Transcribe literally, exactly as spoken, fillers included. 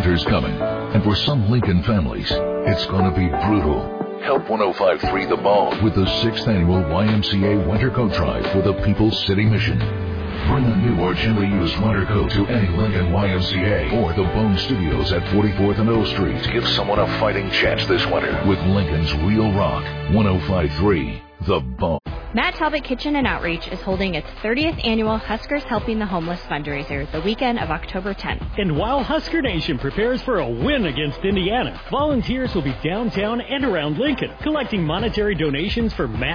winter's coming, and for some Lincoln families, it's going to be brutal. Help one oh five point three The Ball with the sixth Annual Y M C A Winter Coat Drive for the People's City Mission. Bring a new or gently used winter coat to any Lincoln Y M C A or the Bone Studios at forty-fourth and O Street. Give someone a fighting chance this winter with Lincoln's Real Rock. one oh five point three The Bone. Matt Talbot Kitchen and Outreach is holding its thirtieth annual Huskers Helping the Homeless fundraiser the weekend of October tenth. And while Husker Nation prepares for a win against Indiana, volunteers will be downtown and around Lincoln collecting monetary donations for Matt